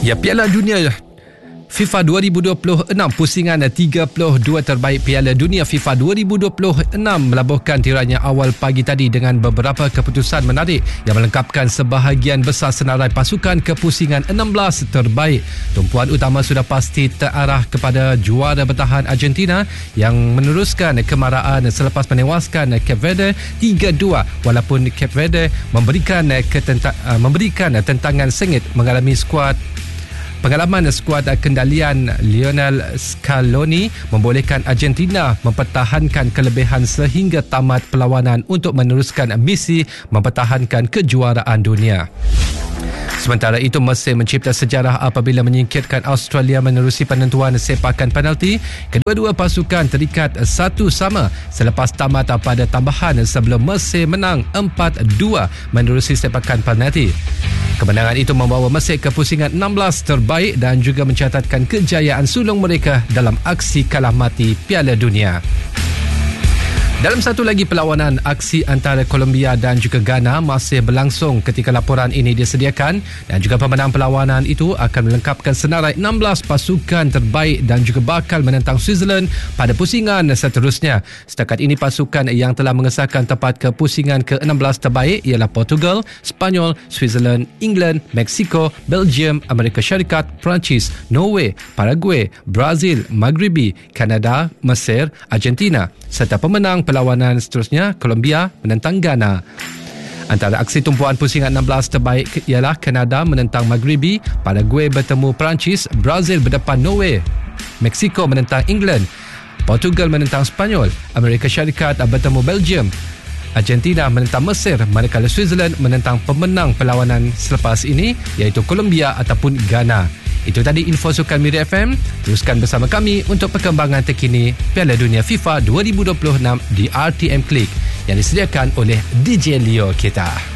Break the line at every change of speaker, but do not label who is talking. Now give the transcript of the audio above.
Ya, Piala Dunia FIFA 2026 pusingan 32 terbaik Piala Dunia FIFA 2026 melabuhkan tirainya awal pagi tadi dengan beberapa keputusan menarik yang melengkapkan sebahagian besar senarai pasukan ke pusingan 16 terbaik. Tumpuan utama sudah pasti terarah kepada juara bertahan Argentina yang meneruskan kemarahan selepas menewaskan Cape Verde 3-2 walaupun Cape Verde memberikan tentangan sengit mengalami Pengalaman skuad kendalian Lionel Scaloni membolehkan Argentina mempertahankan kelebihan sehingga tamat perlawanan untuk meneruskan misi mempertahankan kejuaraan dunia. Sementara itu, Mesir mencipta sejarah apabila menyingkirkan Australia menerusi penentuan sepakan penalti. Kedua-dua pasukan terikat 1-1 selepas tamat pada tambahan sebelum Mesir menang 4-2 menerusi sepakan penalti. Kemenangan itu membawa Mesir ke pusingan 16 terbaik dan juga mencatatkan kejayaan sulung mereka dalam aksi kalah mati Piala Dunia. Dalam satu lagi perlawanan, aksi antara Colombia dan juga Ghana masih berlangsung ketika laporan ini disediakan dan juga pemenang perlawanan itu akan melengkapkan senarai 16 pasukan terbaik dan juga bakal menentang Switzerland pada pusingan seterusnya. Setakat ini pasukan yang telah mengesahkan tempat ke pusingan ke-16 terbaik ialah Portugal, Spanyol, Switzerland, England, Mexico, Belgium, Amerika Syarikat, Perancis, Norway, Paraguay, Brazil, Maghribi, Kanada, Mesir, Argentina serta pemenang perlawanan seterusnya Colombia menentang Ghana. Antara aksi tumpuan pusingan 16 terbaik ialah Kanada menentang Maghribi, Paraguay bertemu Perancis, Brazil berdepan Norway, Mexico menentang England, Portugal menentang Spanyol, Amerika Syarikat bertemu Belgium, Argentina menentang Mesir, manakala Switzerland menentang pemenang perlawanan selepas ini iaitu Colombia ataupun Ghana. Itu tadi info Sukan Media FM. Teruskan bersama kami untuk perkembangan terkini Piala Dunia FIFA 2026 di RTM Click yang disediakan oleh DJ Leo kita.